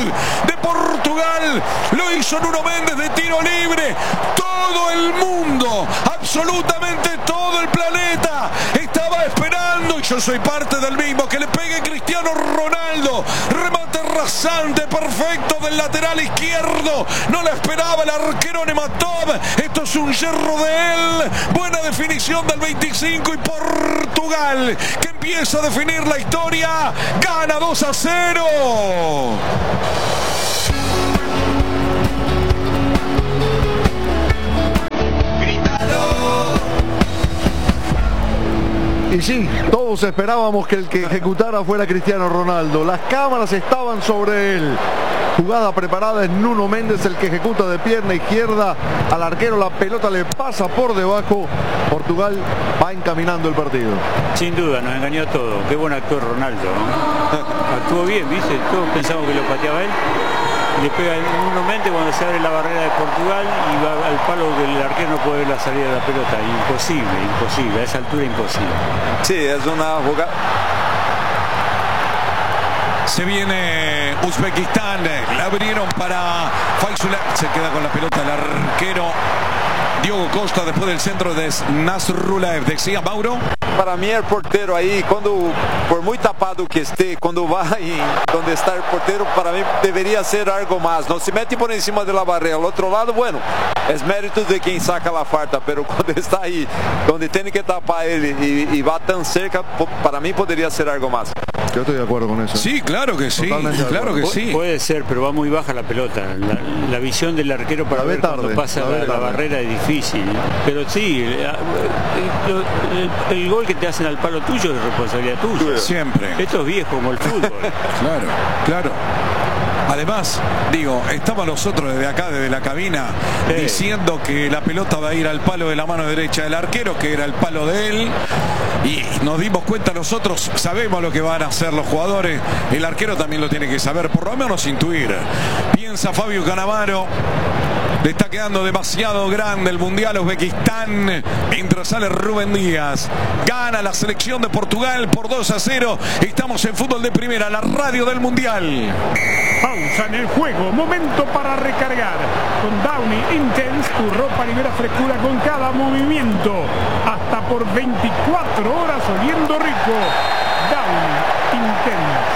de Portugal. Lo hizo Nuno Méndez de tiro libre. Todo el mundo, absolutamente todo el planeta estaba esperando, y yo soy parte del mismo, que le pegue Cristiano Ronaldo. Remate rasante, perfecto del lateral izquierdo. No la esperaba el arquero Nematov. Esto es un yerro de él. Buena definición del 25 y Portugal, que empieza a definir la historia, gana 2-0. Y sí, todos esperábamos que el que ejecutara fuera Cristiano Ronaldo. Las cámaras estaban sobre él. Jugada preparada, es Nuno Méndez el que ejecuta de pierna izquierda al arquero. La pelota le pasa por debajo. Portugal va encaminando el partido. Sin duda, nos engañó todo. Qué buen actor Ronaldo, ¿no? Actuó bien, ¿viste? Todos pensamos que lo pateaba él. Le pega Nuno Méndez cuando se abre la barrera de Portugal y va al palo que el arquero no puede ver la salida de la pelota. Imposible, imposible, a esa altura imposible. Sí, es una jugada. Se viene Uzbekistán, la abrieron para Faisula, se queda con la pelota el arquero Diogo Costa después del centro de Nasrullah. Decía Mauro. Para mí el portero ahí, cuando por muy tapado que esté, cuando va ahí donde está el portero, para mí debería hacer algo más. No se mete por encima de la barrera. Al otro lado, bueno, es mérito de quien saca la falta, pero cuando está ahí, donde tiene que tapar él y va tan cerca, para mí podría hacer algo más. Yo estoy de acuerdo con eso. Sí, claro que sí, claro que sí. Puede ser, pero va muy baja la pelota. La visión del arquero para ver cuando pasa la barrera es difícil. Pero sí, el gol que te hacen al palo tuyo es responsabilidad tuya. Siempre. Esto es viejo como el fútbol. Claro, claro. Además, digo, estamos nosotros desde acá, desde la cabina, diciendo que la pelota va a ir al palo de la mano derecha del arquero, que era el palo de él, y nos dimos cuenta nosotros, sabemos lo que van a hacer los jugadores, el arquero también lo tiene que saber, por lo menos intuir. Piensa Fabio Cannavaro. Le está quedando demasiado grande el Mundial Uzbekistán. Mientras sale Rubén Díaz. Gana la selección de Portugal por 2-0. Estamos en Fútbol de Primera, la radio del Mundial. Pausa en el juego. Momento para recargar. Con Downy Intense, tu ropa libera frescura con cada movimiento. Hasta por 24 horas oliendo rico. Downy Intense.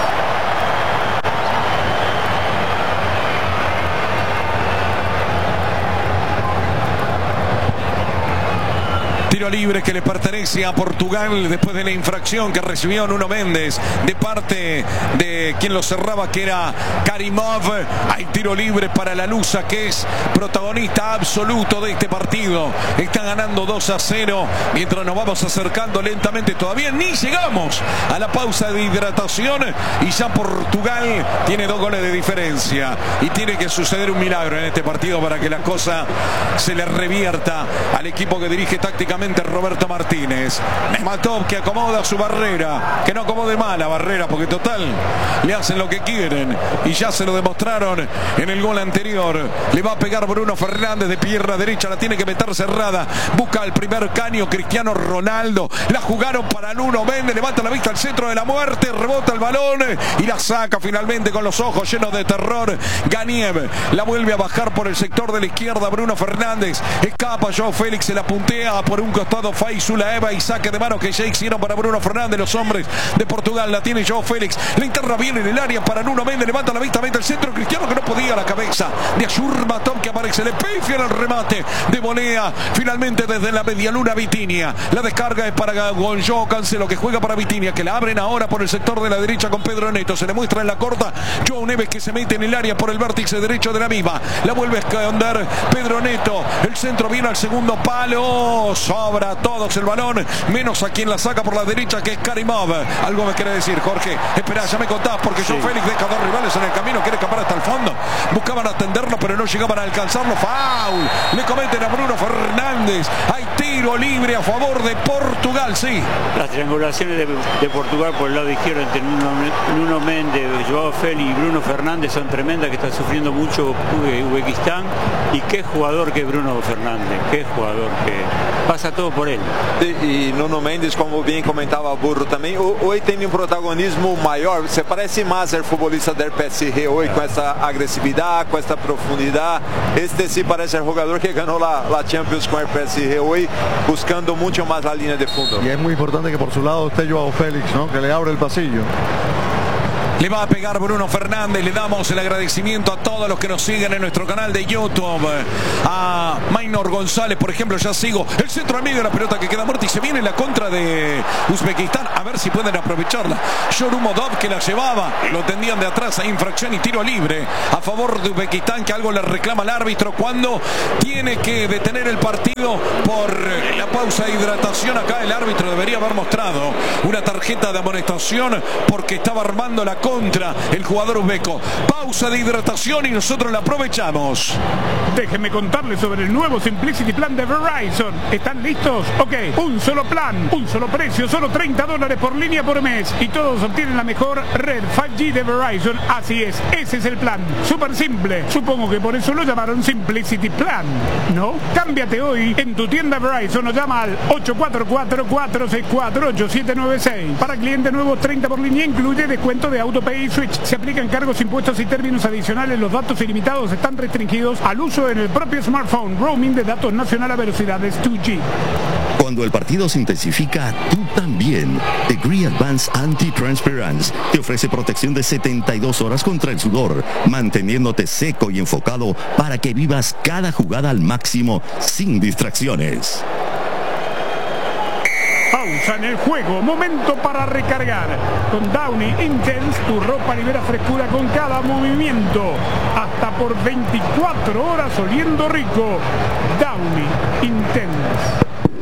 Tiro libre que le pertenece a Portugal después de la infracción que recibió Nuno Méndez de parte de quien lo cerraba, que era Karimov. Hay tiro libre para la Lusa, que es protagonista absoluto de este partido. Está ganando 2-0 mientras nos vamos acercando lentamente. Todavía ni llegamos a la pausa de hidratación y ya Portugal tiene 2 goles de diferencia. Y tiene que suceder un milagro en este partido para que la cosa se le revierta al equipo que dirige tácticamente Roberto Martínez. Nematov, que acomoda su barrera, que no acomode mal la barrera, porque total le hacen lo que quieren y ya se lo demostraron en el gol anterior. Le va a pegar Bruno Fernández de pierna derecha, la tiene que meter cerrada, busca el primer caño Cristiano Ronaldo, la jugaron para Nuno Méndez, levanta la vista al centro de la muerte, rebota el balón y la saca finalmente con los ojos llenos de terror. Ganiev la vuelve a bajar por el sector de la izquierda. Bruno Fernández escapa, Joao Félix se la puntea por un costado Faisula y saque de mano que ya hicieron para Bruno Fernández. Los hombres de Portugal la tiene Joao Félix, la interna bien en el área para Nuno Méndez, levanta la vista, mete el centro Cristiano, que no podía, la cabeza de Ayur Matón, que aparece, le pifia en el remate de volea finalmente desde la medialuna Vitinha. La descarga es para Gonzalo Cancelo, que juega para Vitinha, que la abren ahora por el sector de la derecha con Pedro Neto, se le muestra en la corta Joao Neves, que se mete en el área por el vértice derecho de la misma, la vuelve a esconder Pedro Neto, el centro viene al segundo palo, sobra a todos el balón, menos a quien la saca por la derecha, que es Karimov. Algo me quiere decir, Jorge. Espera, ya me contás, porque Joao Félix deja 2 rivales en el camino, quiere escapar hasta el fondo. Buscaban atenderlo, pero no llegaban a alcanzarlo. Foul. Le cometen a Bruno Fernández. Hay tiro libre a favor de Portugal, sí. Las triangulaciones de Portugal por el lado izquierdo entre Nuno Méndez, Joao Félix y Bruno Fernández son tremendas, que está sufriendo mucho Uzbekistán. Y qué jugador que es Bruno Fernández, qué jugador que pasa todo por él. E Nuno Mendes, como bem comentava Burro também, hoje tem um protagonismo maior. Você parece mais o futebolista do PSG hoje, com essa agressividade, com essa profundidade. Este sí parece el jogador que ganó la Champions con el PSG hoy, buscando mucho más la línea de fondo. Y es muy importante que por su lado esté Joao Félix, ¿no? Que le abre el pasillo. Le va a pegar Bruno Fernández. Le damos el agradecimiento a todos los que nos siguen en nuestro canal de YouTube. A Maynor González, por ejemplo, ya sigo. El centro amigo de la pelota que queda muerta y se viene la contra de Uzbekistán. A ver si pueden aprovecharla. Shorumodov, que la llevaba, lo tendían de atrás. Hay infracción y tiro libre a favor de Uzbekistán, que algo le reclama al árbitro cuando tiene que detener el partido por la pausa de hidratación. Acá el árbitro debería haber mostrado una tarjeta de amonestación porque estaba armando la contra el jugador uzbeco. Pausa de hidratación y nosotros la aprovechamos. Déjenme contarles sobre el nuevo Simplicity Plan de Verizon. ¿Están listos? Ok, un solo plan, un solo precio, solo $30 por línea por mes. Y todos obtienen la mejor red 5G de Verizon. Así es, ese es el plan. Súper simple. Supongo que por eso lo llamaron Simplicity Plan, ¿no? Cámbiate hoy en tu tienda Verizon o llama al 844-464-8796. Para clientes nuevos, 30 por línea, incluye descuento de AutoPay y Switch. Se aplican cargos, impuestos y términos adicionales. Los datos ilimitados están restringidos al uso en el propio smartphone. Roaming de datos nacional a velocidades 2G. Cuando el partido se intensifica, tú también. Degree Advanced Anti-Transpirance te ofrece protección de 72 horas contra el sudor, manteniéndote seco y enfocado para que vivas cada jugada al máximo, sin distracciones. Pausa en el juego, momento para recargar. Con Downy Intense, tu ropa libera frescura con cada movimiento. Hasta por 24 horas oliendo rico. Downy Intense.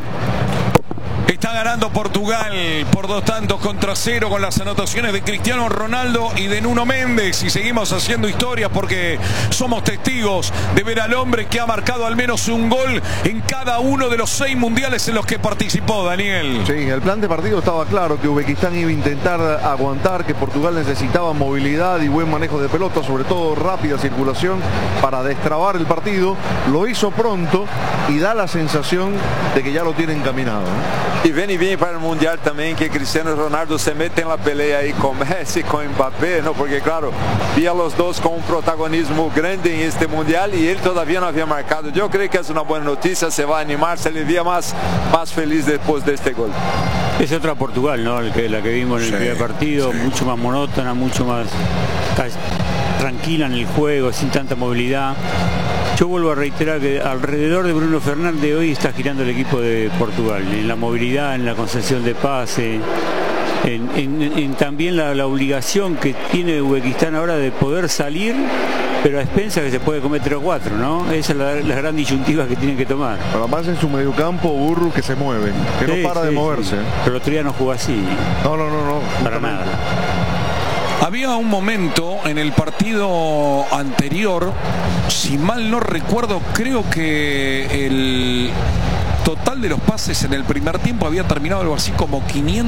Está ganando Portugal por 2-0 con las anotaciones de Cristiano Ronaldo y de Nuno Mendes. Y seguimos haciendo historia porque somos testigos de ver al hombre que ha marcado al menos un gol en cada uno de los 6 mundiales en los que participó, Daniel. Sí, el plan de partido estaba claro, que Uzbekistán iba a intentar aguantar, que Portugal necesitaba movilidad y buen manejo de pelota, sobre todo rápida circulación para destrabar el partido. Lo hizo pronto y da la sensación de que ya lo tiene encaminado, ¿no? E vem para o Mundial também, que Cristiano Ronaldo se mete na pelea aí com Messi, com Mbappé, ¿no? Porque claro, via os dois com um protagonismo grande em este Mundial e ele todavía não havia marcado. Eu creio que é uma boa notícia, se vai animar, se le via mais feliz depois deste gol. Es otra Portugal, ¿no? La que vimos en el primer partido, mucho más monótona, mucho más tranquila en el juego, sin tanta movilidad. Yo vuelvo a reiterar que alrededor de Bruno Fernández hoy está girando el equipo de Portugal, en la movilidad, en la concesión de pase, en también la obligación que tiene Uzbekistán ahora de poder salir, pero a expensas que se puede comer 3 o 4, ¿no? Esa es la gran disyuntiva que tienen que tomar. Pero más en su mediocampo, Burro, que se mueve, que no para de moverse. Sí. Pero el otro día no jugó así. No. Para nada. Había un momento en el partido anterior, si mal no recuerdo, creo que el total de los pases en el primer tiempo había terminado algo así como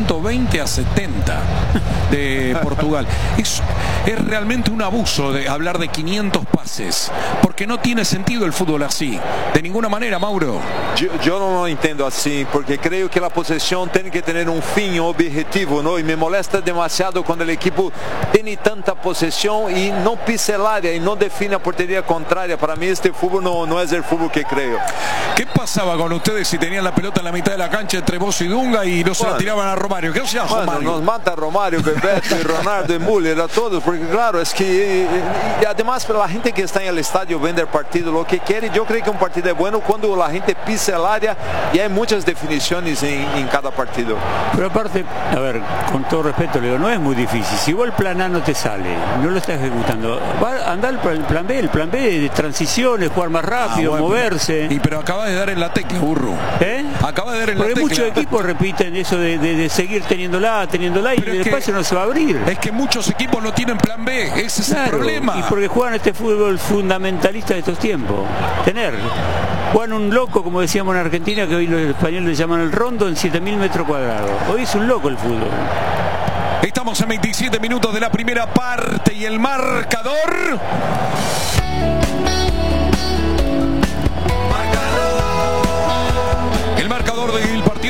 520-70 de Portugal. Es realmente un abuso de hablar de 500 pases, porque no tiene sentido el fútbol así, de ninguna manera, Mauro. Yo no lo entiendo así, porque creo que la posesión tiene que tener un fin objetivo, ¿no? Y me molesta demasiado cuando el equipo tiene tanta posesión y no pisa el área y no define a portería contraria. Para mí este fútbol no es el fútbol que creo. ¿Qué pasaba con ustedes si tenían la pelota en la mitad de la cancha entre vos y Dunga y no se la tiraban a Romario? ¿Qué hacía Romario? Nos mata Romario, Bebeto, y Ronaldo, y Müller, a todos, porque claro, es que y además para la gente que está en el estadio viendo el partido, lo que quiere, yo creo que un partido es bueno cuando la gente pisa el área y hay muchas definiciones en cada partido. Pero aparte, a ver, con todo respeto, le digo, no es muy difícil. Si vos el plan A no te sale, no lo estás ejecutando, anda el plan B. El plan B de transiciones, jugar más rápido, bueno, moverse. Pero acaba de dar en la tecla, Burro. Acaba de dar en la tecla. Porque muchos equipos repiten eso de seguir teniéndola y el espacio no se va a abrir. Es que muchos equipos no tienen plan B, ese es el problema. Y porque juegan este fútbol fundamentalista de estos tiempos. Juegan un loco, como decíamos en Argentina, que hoy los españoles le llaman el rondo, en 7.000 metros cuadrados. Hoy es un loco el fútbol. Estamos en 27 minutos de la primera parte y el marcador... El marcador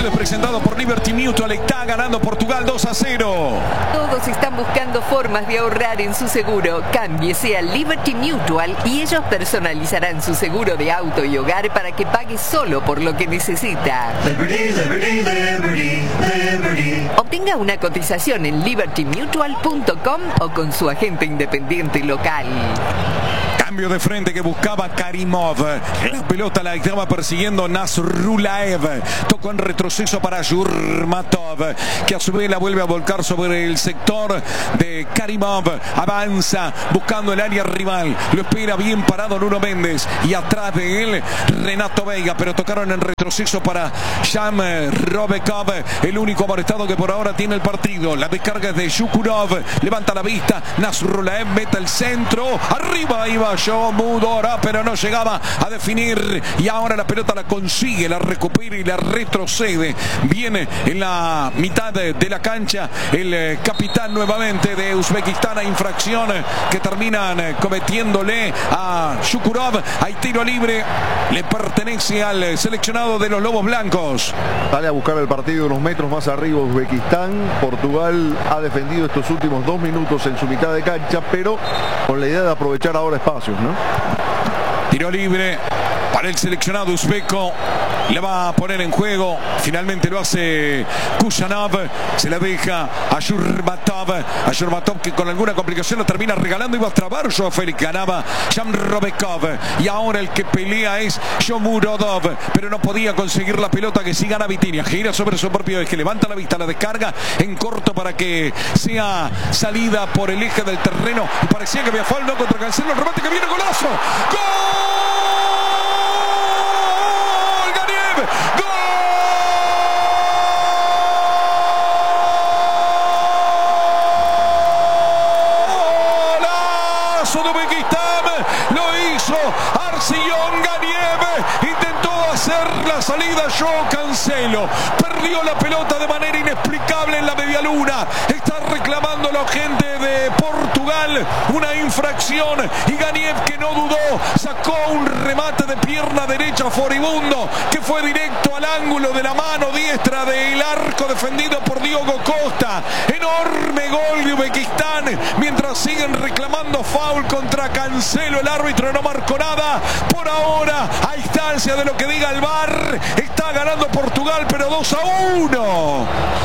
es presentado por Liberty Mutual. Está ganando Portugal 2-0. Todos están buscando formas de ahorrar en su seguro. Cámbiese a Liberty Mutual y ellos personalizarán su seguro de auto y hogar para que pague solo por lo que necesita. Liberty, Liberty, Liberty, Liberty. Obtenga una cotización en libertymutual.com o con su agente independiente local. Cambio de frente que buscaba Karimov. La pelota la estaba persiguiendo Nasrulaev. Tocó en retroceso para Yurmatov, que a su vez la vuelve a volcar sobre el sector de Karimov. Avanza buscando el área rival. Lo espera bien parado Nuno Méndez. Y atrás de él Renato Veiga. Pero tocaron en retroceso para Jam Robekov, el único amonestado que por ahora tiene el partido. La descarga es de Shukurov. Levanta la vista. Nasrulaev mete el centro. Arriba iba Shomudora, pero no llegaba a definir. Y ahora la pelota la consigue, la recupera y la retrocede. Viene en la mitad de la cancha el capitán nuevamente de Uzbekistán, a infracción que terminan cometiéndole a Shukurov. Hay tiro libre, le pertenece al seleccionado de los Lobos Blancos. Sale a buscar el partido unos metros más arriba Uzbekistán. Portugal ha defendido estos últimos 2 minutos en su mitad de cancha, pero con la idea de aprovechar ahora espacios, ¿no? Tiro libre para el seleccionado uzbeco. Le va a poner en juego. Finalmente lo hace Kusanov. Se la deja a Yurmatov. A Yurmatov, que con alguna complicación lo termina regalando. Iba a trabar Joao Félix. Ganaba Jam Robekov. Y ahora el que pelea es Shomurodov. Pero no podía conseguir la pelota, que sí gana Vitinha. Gira sobre su propio eje. Levanta la vista, la descarga en corto para que sea salida por el eje del terreno. Y parecía que había foul, no, contra Cancelo. El remate que viene, golazo. ¡Gol! Golazo de Uzbekistán, lo hizo Arslan Ganiev. Intentó hacer la salida Joao Cancelo, perdió la pelota de manera inexplicable en la medialuna. Está reclamando la gente de Portugal una infracción, y Ganiev, que no dudó, sacó un remate de pierna derecha furibundo que fue directo al ángulo de la mano diestra del arco defendido por Diogo Costa. Enorme gol de Uzbekistán, mientras siguen reclamando foul contra Cancelo. El árbitro no marcó nada. Por ahora, a instancia de lo que diga el VAR, está ganando Portugal, pero 2-1.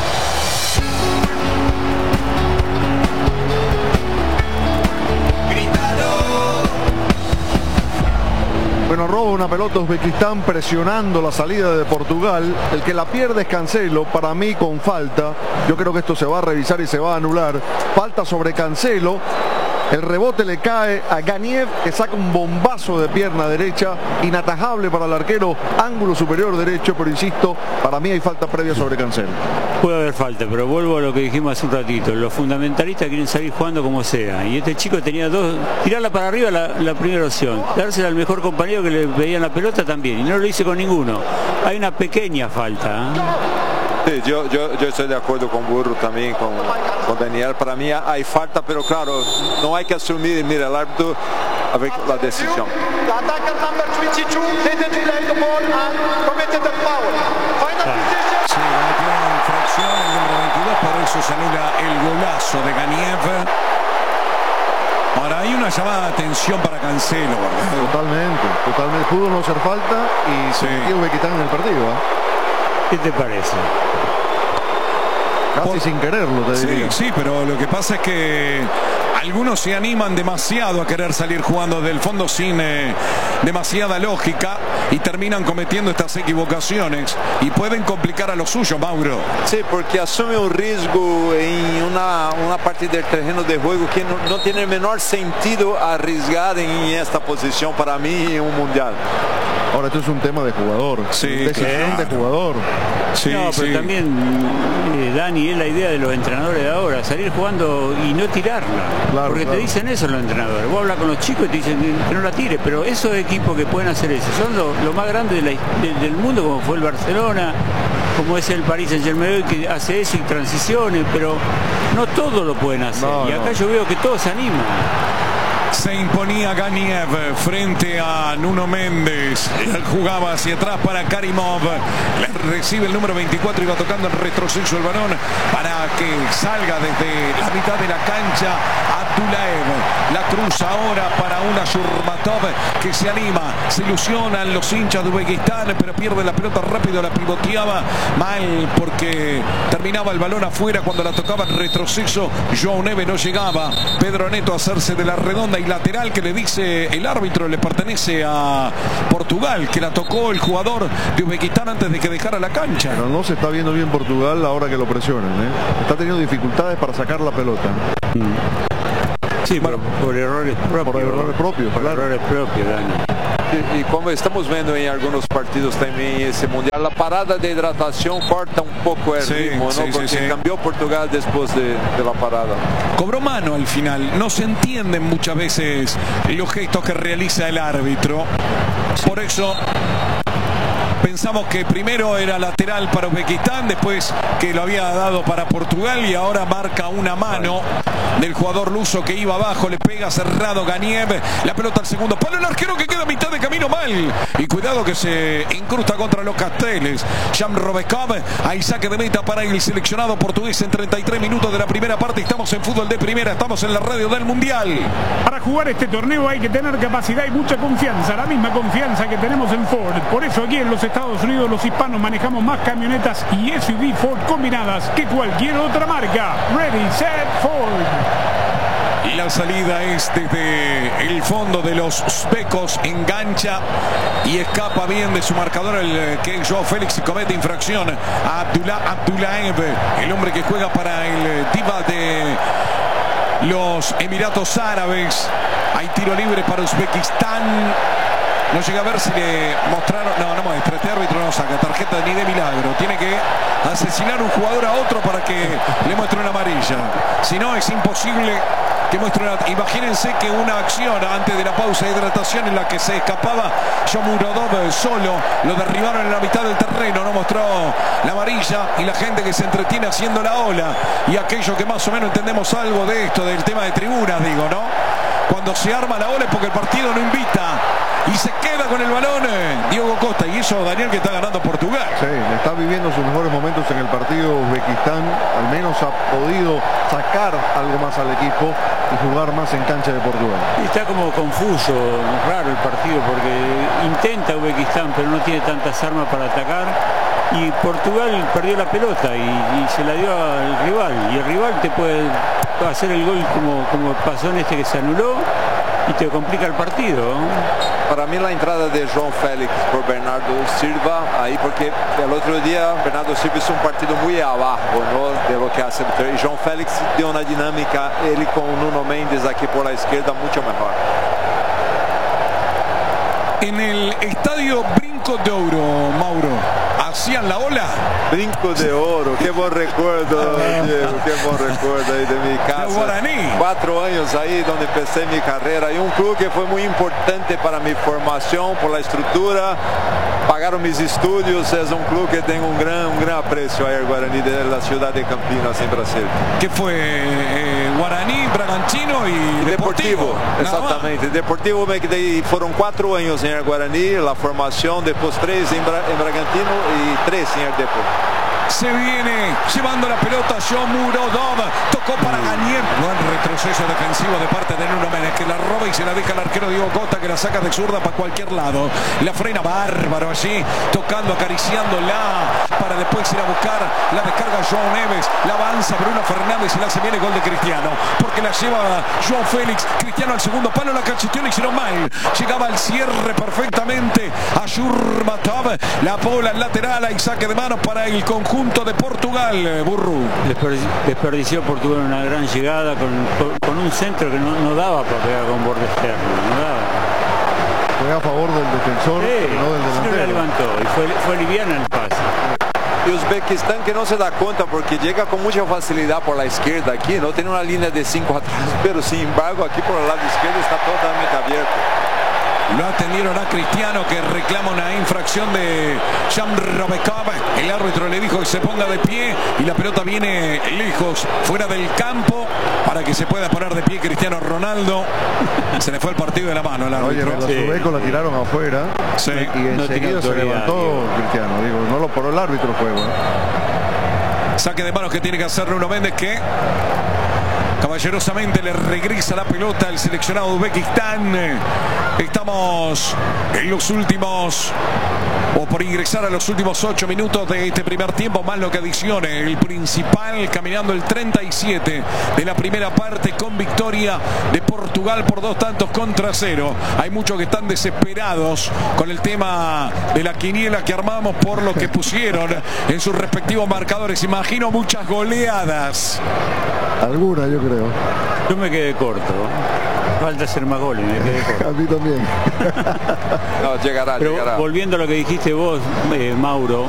Bueno, roba una pelota Uzbekistán presionando la salida de Portugal. El que la pierde es Cancelo, para mí con falta. Yo creo que esto se va a revisar y se va a anular. Falta sobre Cancelo. El rebote le cae a Ganiev, que saca un bombazo de pierna derecha, inatajable para el arquero, ángulo superior derecho, pero insisto, para mí hay falta previa sobre Cancelo. Puede haber falta, pero vuelvo a lo que dijimos hace un ratito. Los fundamentalistas quieren salir jugando como sea, y este chico tenía dos: tirarla para arriba, la primera opción, dársela al mejor compañero que le veían la pelota también, y no lo hice con ninguno. Hay una pequeña falta, ¿eh? Sí, yo estoy de acuerdo con Burro también, con Daniel. Para mí hay falta, pero claro, no hay que asumir. Mira, el árbitro a ver la decisión. Sí, cometió una infracción el número 22, por eso se anula el golazo de Ganiev. Ahora hay una llamada de atención para Cancelo, ¿verdad? Totalmente. Pudo no hacer falta y se metió Uzbekistán en el partido, ¿eh? ¿Qué te parece? Casi sin quererlo, te diría. Sí, pero lo que pasa es que algunos se animan demasiado a querer salir jugando del fondo sin demasiada lógica, y terminan cometiendo estas equivocaciones y pueden complicar a lo suyo, Mauro. Sí, porque asume un riesgo en una parte del terreno de juego que no tiene el menor sentido arriesgar en esta posición para mí en un mundial. Ahora, esto es un tema de jugador, decisión de jugador. Sí, no, pero también, Dani, es la idea de los entrenadores de ahora, salir jugando y no tirarla. Claro, porque te dicen eso los entrenadores. Vos hablas con los chicos y te dicen que no la tires, pero esos equipos que pueden hacer eso son lo más grande del mundo, como fue el Barcelona, como es el Paris Saint-Germain, que hace eso y transiciones, pero no todos lo pueden hacer. Y acá yo veo que todos se animan. Se imponía Ganiev frente a Nuno Méndez. Jugaba hacia atrás para Karimov. Recibe el número 24 y va tocando el retroceso el balón para que salga desde la mitad de la cancha Abdullaev. La cruza ahora para una Shurmatov que se anima. Se ilusionan los hinchas de Uzbekistán, pero pierde la pelota rápido. La pivoteaba mal porque terminaba el balón afuera cuando la tocaba en retroceso. João Neves no llegaba. Pedro Neto a hacerse de la redonda y lateral que le dice el árbitro le pertenece a Portugal, que la tocó el jugador de Uzbekistán antes de que dejara la cancha. Pero no se está viendo bien Portugal ahora que lo presionan, ¿eh? Está teniendo dificultades para sacar la pelota. Sí, por errores propios. Por errores propios, por claro. Errores propios, Dani. Y como estamos viendo en algunos partidos también ese mundial, la parada de hidratación corta un poco el ritmo, ¿no? Porque cambió Portugal después de la parada. Cobró mano al final. No se entienden muchas veces los gestos que realiza el árbitro. Por eso pensamos que primero era lateral para Uzbekistán, después que lo había dado para Portugal y ahora marca una mano del jugador luso que iba abajo, le pega cerrado Ganiev, la pelota al segundo palo, el arquero que queda a mitad de camino mal, y cuidado que se incrusta contra los Casteles. Jan Robekov, hay saque de meta para el seleccionado portugués en 33 minutos de la primera parte. Estamos en fútbol de primera, estamos en la radio del Mundial. Para jugar este torneo hay que tener capacidad y mucha confianza, la misma confianza que tenemos en Ford. Por eso aquí en los Estados Unidos los hispanos manejamos más camionetas y SUV Ford combinadas que cualquier otra marca. Ready, set, Ford. Y la salida es desde el fondo de los uzbecos, engancha y escapa bien de su marcador el que es Joao Félix y comete infracción a Abdullaev, el hombre que juega para el Diva de los Emiratos Árabes. Hay tiro libre para Uzbekistán. No llega a ver si le mostraron. No muestra. Este árbitro no saca tarjeta ni de milagro. Tiene que asesinar un jugador a otro para que le muestre una amarilla. Si no, es imposible que muestre una. Imagínense que una acción antes de la pausa de hidratación en la que se escapaba Shomurodov solo, lo derribaron en la mitad del terreno, no mostró la amarilla, y la gente que se entretiene haciendo la ola y aquello que más o menos entendemos algo de esto, del tema de tribunas, digo, ¿no? Cuando se arma la ola es porque el partido no invita y se queda con el balón Diego Costa, y eso Daniel que está ganando Portugal. Sí, está viviendo sus mejores momentos en el partido. Uzbekistán al menos ha podido sacar algo más al equipo y jugar más en cancha de Portugal. Y está como confuso, raro el partido, porque intenta Uzbekistán pero no tiene tantas armas para atacar, y Portugal perdió la pelota y se la dio al rival, y el rival te puede hacer el gol como pasó en este que se anuló y te complica el partido. Para mí la entrada de João Félix por Bernardo Silva ahí, porque el otro día Bernardo Silva hizo un partido muy abajo, ¿no? De lo que hace, y João Félix dio una dinámica, él con Nuno Mendes aquí por la izquierda mucho mejor. En el estadio Brinco de Ouro, Mauro, ¿hacían la ola? Brinco de Oro, qué buen recuerdo, Diego, qué buen recuerdo ahí de mi casa. De Guaraní. 4 años ahí donde empecé mi carrera, y un club que fue muy importante para mi formación por la estructura. Pagaron mis estudios, es un club que tengo un gran aprecio ahí, el Guaraní de la ciudad de Campinas en Brasil. ¿Qué fue? Guaraní, Bragantino y Deportivo. Exactamente, Deportivo me quedé, fueron 4 años en el Guaraní, la formación, después 3 en Bragantino y 3 en el Deportivo. Se viene llevando la pelota Shomurodov, tocó para Ganiev. Buen retroceso defensivo de parte de Nuno Méndez, que la roba y se la deja al arquero Diego Costa, que la saca de zurda para cualquier lado. La frena bárbaro allí, tocando, acariciándola, para después ir a buscar la descarga João Neves. La avanza Bruno Fernández y la se viene gol de Cristiano, porque la lleva João Félix. Cristiano al segundo palo, la cacheteó, le hicieron mal. Llegaba al cierre perfectamente a Shurmatov, la bola al lateral, hay saque de manos para el conjunto de Portugal. Burru. Desperdició Portugal una gran llegada con un centro que no daba para pegar con borde externo, no daba. Fue a favor del defensor, sí, no del delantero. Sí, la levantó y fue liviana el pase. Y Uzbekistán que no se da cuenta porque llega con mucha facilidad por la izquierda aquí, no tiene una línea de 5 atrás, pero sin embargo aquí por el lado izquierdo está totalmente abierto. Lo atendieron a Cristiano, que reclama una infracción de Jan Robekov. El árbitro le dijo que se ponga de pie y la pelota viene lejos, fuera del campo, para que se pueda poner de pie Cristiano Ronaldo. Se le fue el partido de la mano al árbitro. Oye, los Subeco la tiraron afuera. Sí. Y enseguida se levantó Cristiano. Digo, no lo paró el árbitro el juego. Saque de manos que tiene que hacer Nuno Méndez, que caballerosamente le regresa la pelota al seleccionado de Uzbekistán. Estamos en los últimos, o por ingresar a los últimos 8 minutos de este primer tiempo, más lo que adicione el principal, caminando el 37 de la primera parte, con victoria de Portugal por 2-0. Hay muchos que están desesperados con el tema de la quiniela que armamos por lo que pusieron en sus respectivos marcadores. Imagino muchas goleadas. Alguna, yo creo. Yo me quedé corto. Falta hacer más goles, me quedé corto. A mí también. No, llegará, Pero llegará. volviendo a lo que dijiste vos, Mauro,